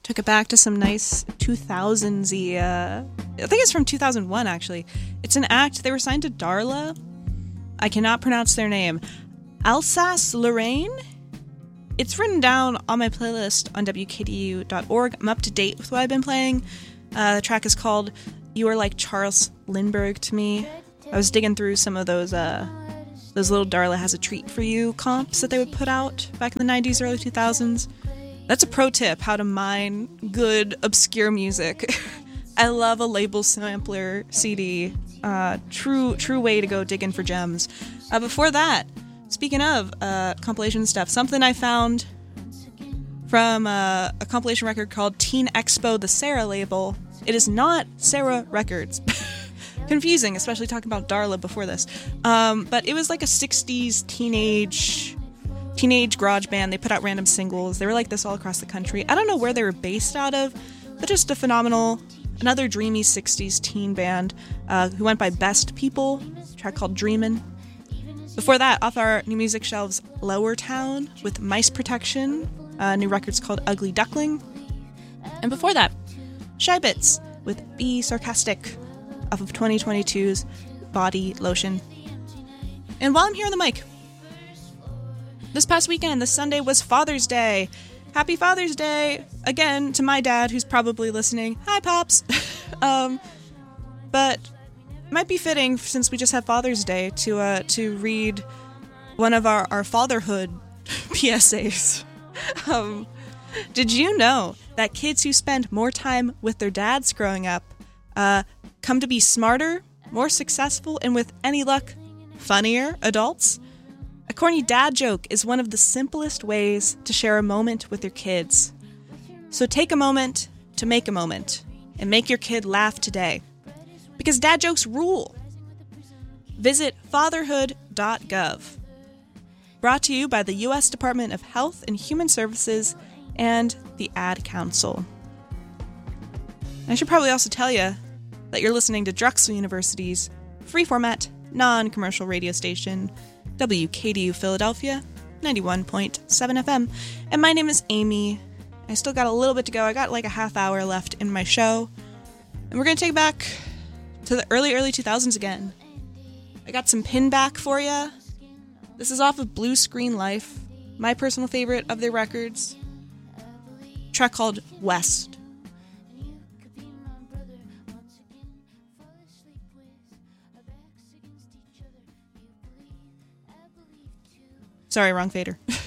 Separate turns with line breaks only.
Took it back to some nice 2000s-y, I think it's from 2001, actually. It's an act. They were signed to Darla. I cannot pronounce their name. Alsace-Lorraine? It's written down on my playlist on WKDU.org. I'm up to date with what I've been playing. The track is called You Are Like Charles Lindbergh to Me. I was digging through some of those little Darla Has a Treat for You comps that they would put out back in the 90s, early 2000s. That's a pro tip, how to mine good, obscure music. I love a label sampler CD. True way to go digging for gems. Before that, speaking of compilation stuff, something I found from a compilation record called Teen Expo, the Sarah label. It is not Sarah Records. Confusing, especially talking about Darla before this. But it was like a 60s teenage garage band. They put out random singles. They were like this all across the country. I don't know where they were based out of, but just a phenomenal, another dreamy 60s teen band who went by Best People, a track called Dreamin'. Before that, off our new music shelves, Lower Town with Mice Protection, new record's called Ugly Duckling. And before that, Shy Bits with Be Sarcastic off of 2022's Body Lotion. And while I'm here on the mic, this past weekend, this Sunday, was Father's Day. Happy Father's Day, again, to my dad, who's probably listening. Hi, Pops. But it might be fitting, since we just had Father's Day, to read one of our fatherhood PSAs. Did you know that kids who spend more time with their dads growing up come to be smarter, more successful, and with any luck, funnier adults? A corny dad joke is one of the simplest ways to share a moment with your kids. So take a moment to make a moment and make your kid laugh today. Because dad jokes rule. Visit fatherhood.gov. Brought to you by the U.S. Department of Health and Human Services and the Ad Council. I should probably also tell you that you're listening to Drexel University's free-format, non-commercial radio station, WKDU Philadelphia, 91.7 FM. And my name is Amy. I still got a little bit to go. I got like a half hour left in my show. And we're going to take it back to the early 2000s again. I got some Pinback for you. This is off of Blue Screen Life, my personal favorite of their records. A track called West. Sorry, wrong fader.